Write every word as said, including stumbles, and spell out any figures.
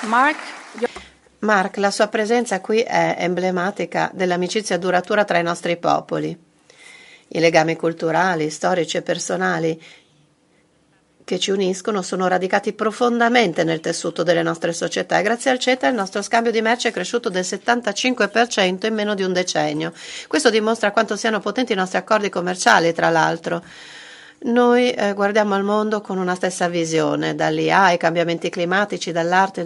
Mark, Mark, la sua presenza qui è emblematica dell'amicizia duratura tra i nostri popoli. I legami culturali, storici e personali che ci uniscono sono radicati profondamente nel tessuto delle nostre società e grazie al CETA il nostro scambio di merci è cresciuto del settantacinque per cento in meno di un decennio. Questo dimostra quanto siano potenti i nostri accordi commerciali, tra l'altro. Noi eh, guardiamo al mondo con una stessa visione, dall'I A ai cambiamenti climatici, dall'arte